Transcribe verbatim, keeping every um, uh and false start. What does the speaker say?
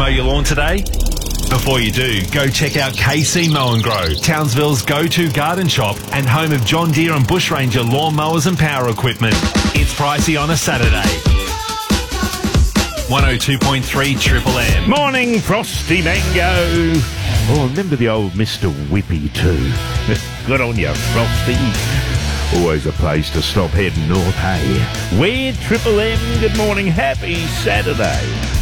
mow your lawn today? Before you do, go check out K C Mow and Grow, Townsville's go-to garden shop and home of John Deere and Bush Ranger lawn mowers and power equipment. It's pricey on a Saturday. one oh two point three Triple M. Morning, Frosty Mango. Oh, remember the old Mister Whippy too. Good on you, Frosty. Always a place to stop heading north, hey. We're Triple M. Good morning. Happy Saturday.